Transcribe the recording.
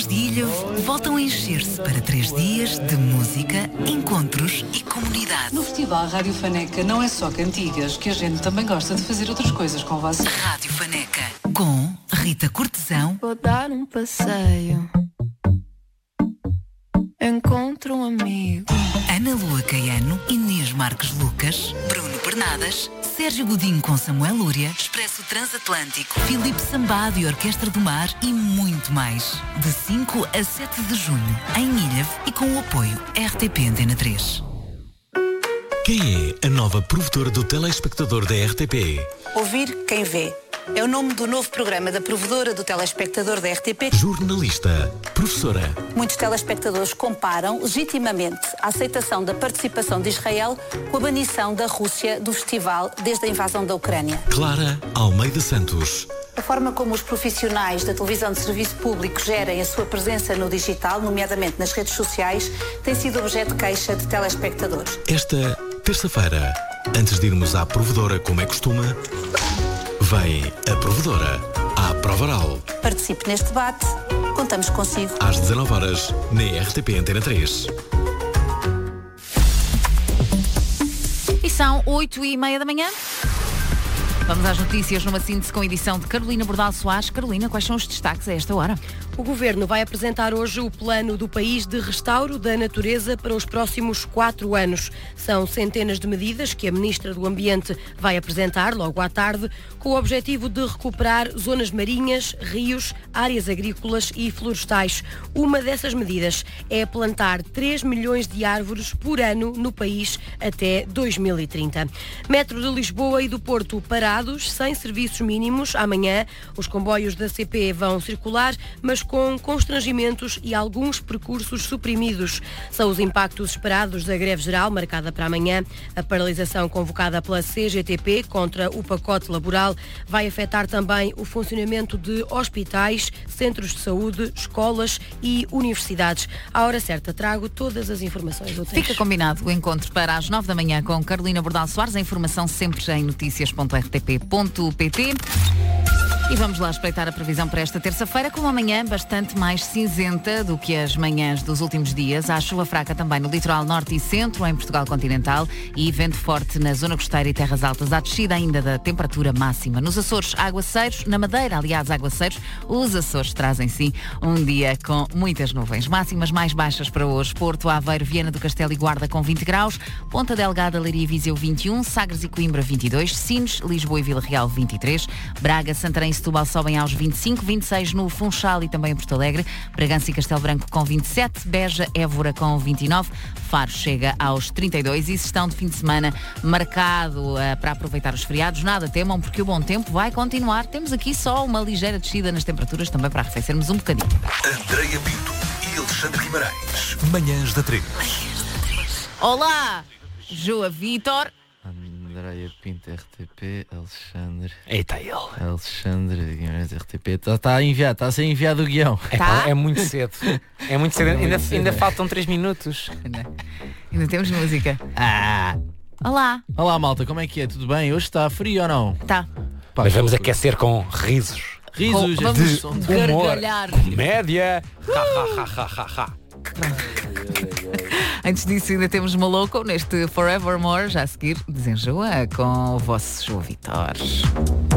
de Ilha voltam a encher-se para 3 dias de música, encontros e comunidade. No Festival Rádio Faneca não é só cantigas, que a gente também gosta de fazer outras coisas com vocês. Rádio Faneca, com Rita Cortesão. Vou dar um passeio. Encontro um amigo. Ana Lua Caiano, Inês Marques Lucas, Bruno Bernadas, Sérgio Godinho com Samuel Lúria, Expresso Transatlântico, Filipe Sambado e Orquestra do Mar e muito mais. De 5 a 7 de junho, em Ilhavo e com o apoio RTP Antena 3. Quem é a nova provedora do telespectador da RTP? Ouvir quem vê. É o nome do novo programa da provedora do telespectador da RTP. Jornalista, professora. Muitos telespectadores comparam legitimamente a aceitação da participação de Israel com a banição da Rússia do festival desde a invasão da Ucrânia. Clara Almeida Santos. A forma como os profissionais da televisão de serviço público gerem a sua presença no digital, nomeadamente nas redes sociais, tem sido objeto de queixa de telespectadores. Esta terça-feira, antes de irmos à provedora como é costume, vem a provedora à Provaral. Participe neste debate. Contamos consigo. Às 19 horas na RTP Antena 3. E são 8h30 da manhã. Vamos às notícias numa síntese com edição de Carolina Bordal Soares. Carolina, quais são os destaques a esta hora? O Governo vai apresentar hoje o plano do país de restauro da natureza para os próximos 4 anos. São centenas de medidas que a Ministra do Ambiente vai apresentar logo à tarde, com o objetivo de recuperar zonas marinhas, rios, áreas agrícolas e florestais. Uma dessas medidas é plantar 3 milhões de árvores por ano no país até 2030. Metro de Lisboa e do Porto parados, sem serviços mínimos. Amanhã os comboios da CP vão circular, mas com constrangimentos e alguns percursos suprimidos. São os impactos esperados da greve geral marcada para amanhã. A paralisação convocada pela CGTP contra o pacote laboral vai afetar também o funcionamento de hospitais, centros de saúde, escolas e universidades. À hora certa trago todas as informações do texto. Fica combinado o encontro para às 9 da manhã com Carolina Bordal Soares. A informação sempre em noticias.rtp.pt. E vamos lá espreitar a previsão para esta terça-feira, com uma manhã bastante mais cinzenta do que as manhãs dos últimos dias. Há chuva fraca também no litoral norte e centro, em Portugal continental, e vento forte na zona costeira e terras altas. Há descida ainda da temperatura máxima. Nos Açores, aguaceiros. Na Madeira, aliás, aguaceiros. Os Açores trazem, sim, um dia com muitas nuvens. Máximas mais baixas para hoje. Porto, Aveiro, Viana do Castelo e Guarda com 20 graus. Ponta Delgada, Leiria e Viseu 21. Sagres e Coimbra 22. Sines, Lisboa e Vila Real 23. Braga, Santarém e Setúbal sobem aos 25, 26 no Funchal e também em Porto Alegre, Bragança e Castelo Branco com 27, Beja, Évora com 29, Faro chega aos 32 e estão de fim de semana marcado para aproveitar os feriados. Nada temam, porque o bom tempo vai continuar. Temos aqui só uma ligeira descida nas temperaturas também para arrefecermos um bocadinho. Andreia Pinto e Alexandre Guimarães. Manhãs da 3. Olá, Joa Vítor. Andreia Pinto, RTP, Alexandre. Eita, ele. Alexandre Guimarães, RTP. Está a enviar, está a ser enviado o guião. Tá? É muito cedo. É muito cedo. Ainda faltam 3 minutos. Ainda temos música. Olá. Olá, malta, como é que é? Tudo bem? Hoje está frio ou não? Tá. Mas vamos aquecer com risos. Risos, Vamos de humor, gargalhar. comédia. Antes disso, ainda temos Maluco neste Forevermore. Já a seguir, desenjoa com o vosso João Vitor.